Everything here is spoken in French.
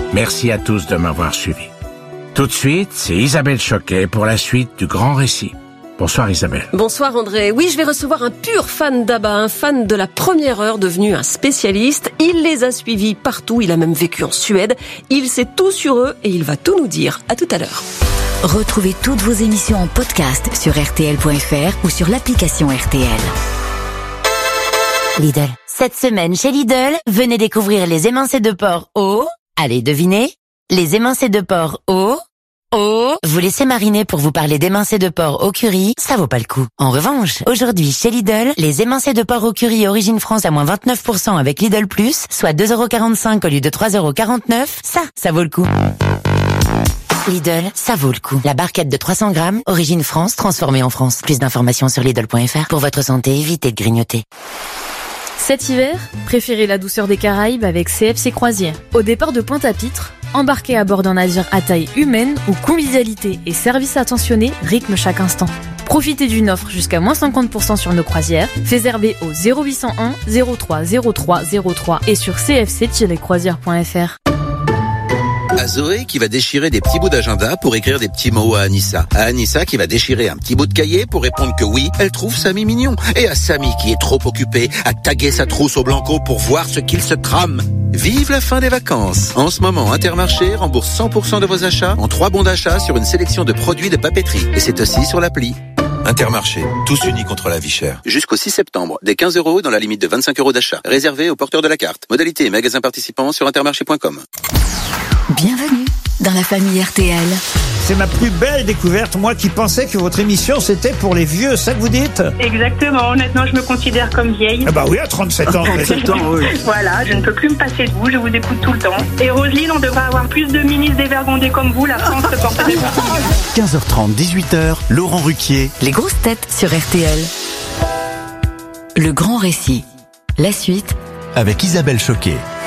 Merci à tous de m'avoir suivi. Tout de suite, c'est Isabelle Choquet pour la suite du grand récit. Bonsoir Isabelle. Bonsoir André. Oui, je vais recevoir un pur fan d'ABBA, un fan de la première heure devenu un spécialiste. Il les a suivis partout, il a même vécu en Suède. Il sait tout sur eux et il va tout nous dire. À tout à l'heure. Retrouvez toutes vos émissions en podcast sur rtl.fr ou sur l'application RTL. Lidl. Cette semaine chez Lidl, venez découvrir les émincés de porc au... Allez, devinez. Les émincés de porc au... Vous laissez mariner pour vous parler d'émincés de porc au curry, ça vaut pas le coup. En revanche, aujourd'hui chez Lidl, les émincés de porc au curry Origine France à moins 29% avec Lidl Plus, soit 2,45€ au lieu de 3,49€, ça vaut le coup. Lidl, ça vaut le coup. La barquette de 300 grammes, Origine France, transformée en France. Plus d'informations sur Lidl.fr. Pour votre santé, évitez de grignoter. Cet hiver, préférez la douceur des Caraïbes avec CFC Croisière. Au départ de Pointe-à-Pitre, embarquez à bord d'un navire à taille humaine où convivialité et service attentionné rythment chaque instant. Profitez d'une offre jusqu'à moins 50% sur nos croisières. Réservez au 0801 03 03 03 et sur cfc-croisière.fr. À Zoé qui va déchirer des petits bouts d'agenda pour écrire des petits mots à Anissa. À Anissa qui va déchirer un petit bout de cahier pour répondre que oui, elle trouve Samy mignon. Et à Samy qui est trop occupé à taguer sa trousse au blanco pour voir ce qu'il se trame. Vive la fin des vacances. En ce moment, Intermarché rembourse 100% de vos achats en 3 bons d'achat sur une sélection de produits de papeterie. Et c'est aussi sur l'appli. Intermarché, tous unis contre la vie chère. Jusqu'au 6 septembre, des 15€ dans la limite de 25€ d'achat. Réservé aux porteurs de la carte. Modalité et magasins participants sur intermarché.com. Bienvenue dans la famille RTL. C'est ma plus belle découverte, moi qui pensais que votre émission c'était pour les vieux, ça que vous dites? Exactement, honnêtement je me considère comme vieille. Ah bah oui, à 37 ans. 37 ans, oui. Voilà, je ne peux plus me passer de vous, je vous écoute tout le temps. Et Roselyne, on devrait avoir plus de ministres dévergondés comme vous, la France se porte des 15h30, 18h, Laurent Ruquier. Les grosses têtes sur RTL. Le grand récit. La suite avec Isabelle Choquet.